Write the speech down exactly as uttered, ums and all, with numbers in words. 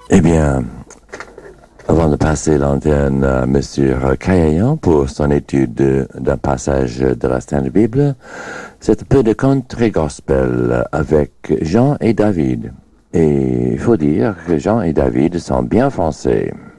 Eh bien, avant de passer l'antenne à M. Caillayan pour son étude d'un passage de la Sainte Bible, c'est un peu de country gospel avec Jean et David. Et il faut dire que Jean et David sont bien français.